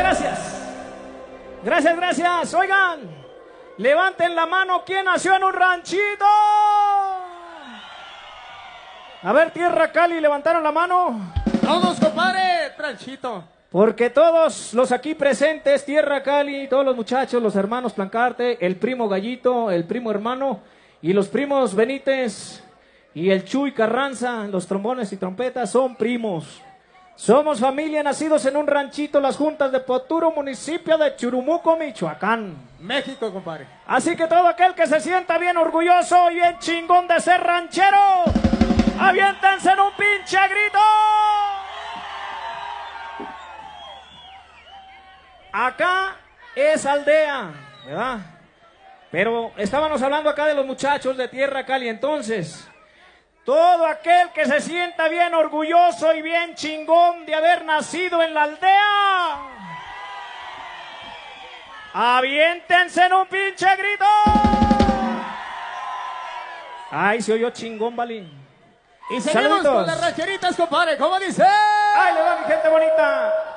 Gracias. Gracias, gracias. Oigan, levanten la mano. ¿Quién nació en un ranchito? A ver, Tierra Cali, levantaron la mano. Todos, compadre, ranchito. Porque todos los aquí presentes, Tierra Cali, todos los muchachos, los hermanos Plancarte, el primo Gallito, el primo hermano y los primos Benítez y el Chuy Carranza, los trombones y trompetas, son primos. Somos familia, nacidos en un ranchito, las juntas de Poturo, municipio de Churumuco, Michoacán. México, compadre. Así que todo aquel que se sienta bien orgulloso y bien chingón de ser ranchero, aviéntense en un pinche grito. Acá es aldea, ¿verdad? Pero estábamos hablando acá de los muchachos de Tierra Cali, entonces, todo aquel que se sienta bien orgulloso y bien chingón de haber nacido en la aldea, aviéntense en un pinche grito. Ay, se oyó chingón, Balín. Y seguimos Saludos. con las rancheritas, compadre. ¿Cómo dice? Ay, le va mi gente bonita.